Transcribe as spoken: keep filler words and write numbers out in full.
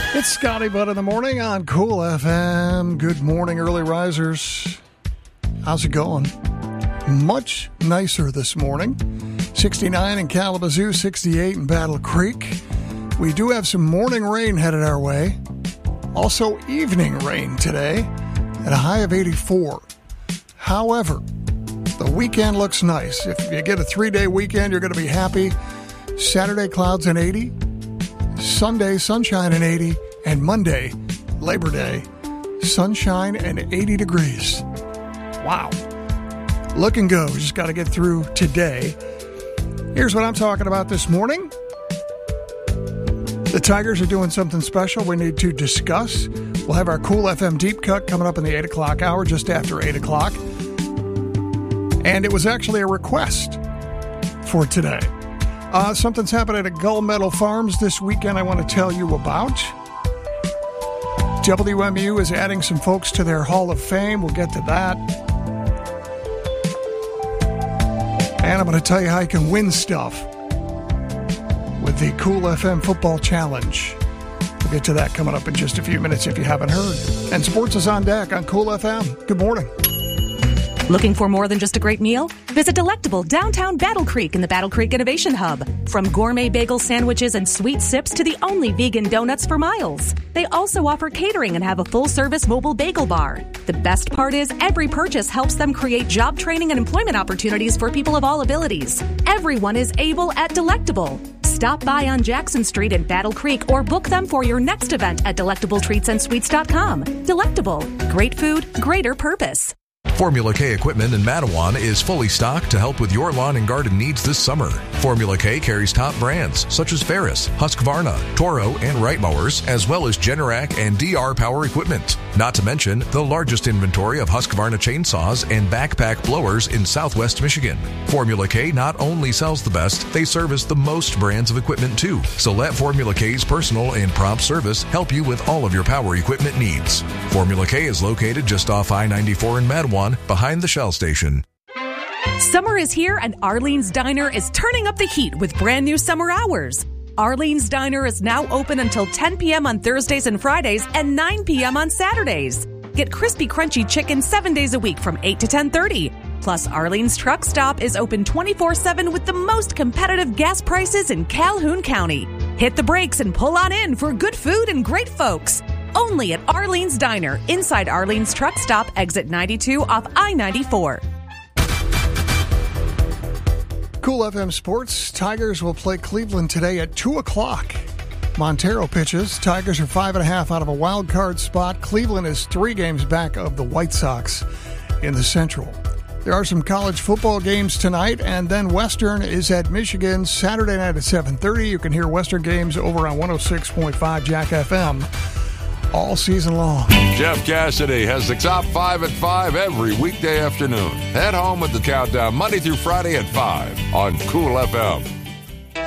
It's Scotty Butt in the morning on Cool F M. Good morning, early risers. How's it going? Much nicer this morning. sixty-nine in Kalamazoo, sixty-eight in Battle Creek. We do have some morning rain headed our way. Also evening rain today at a high of eighty-four. However, the weekend looks nice. If you get a three-day weekend, you're going to be happy. Saturday, clouds and eighty. Sunday, sunshine and eighty. And Monday, Labor Day, sunshine and eighty degrees. Wow. Looking good. We just got to get through today. Here's what I'm talking about this morning. The Tigers are doing something special we need to discuss. We'll have our Cool F M Deep Cut coming up in the eight o'clock hour, just after eight o'clock. And it was actually a request for today. Uh, something's happening at Gull Meadow Farms this weekend I want to tell you about. W M U is adding some folks to their Hall of Fame. We'll get to that. And I'm going to tell you how you can win stuff with the Cool F M Football Challenge. We'll get to that coming up in just a few minutes if you haven't heard. And sports is on deck on Cool F M. Good morning. Looking for more than just a great meal? Visit Delectable downtown Battle Creek in the Battle Creek Innovation Hub. From gourmet bagel sandwiches and sweet sips to the only vegan donuts for miles. They also offer catering and have a full-service mobile bagel bar. The best part is every purchase helps them create job training and employment opportunities for people of all abilities. Everyone is able at Delectable. Stop by on Jackson Street in Battle Creek or book them for your next event at delectable treats and sweets dot com. Delectable. Great food, greater purpose. Formula K equipment in Mattawan is fully stocked to help with your lawn and garden needs this summer. Formula K carries top brands such as Ferris, Husqvarna, Toro, and Wright mowers, as well as Generac and D R power equipment. Not to mention the largest inventory of Husqvarna chainsaws and backpack blowers in Southwest Michigan. Formula K not only sells the best, they service the most brands of equipment too. So let Formula K's personal and prompt service help you with all of your power equipment needs. Formula K is located just off I ninety-four in Mattawan, behind the Shell station. Summer is here and Arlene's Diner is turning up the heat with brand new summer hours. Arlene's Diner is now open until ten p.m. on Thursdays and Fridays and nine p.m. on Saturdays. Get crispy, crunchy chicken seven days a week from eight to ten thirty. Plus, Arlene's Truck Stop is open twenty-four seven with the most competitive gas prices in Calhoun County. Hit the brakes and pull on in for good food and great folks. Only at Arlene's Diner, inside Arlene's Truck Stop, exit ninety-two off I ninety-four. Cool F M Sports. Tigers will play Cleveland today at two o'clock. Montero pitches. Tigers are five and a half out of a wild card spot. Cleveland is three games back of the White Sox in the Central. There are some college football games tonight, and then Western is at Michigan Saturday night at seven thirty. You can hear Western games over on one oh six point five Jack F M. All season long. Jeff Cassidy has the top five at five every weekday afternoon. Head home with the countdown Monday through Friday at five on Cool F M.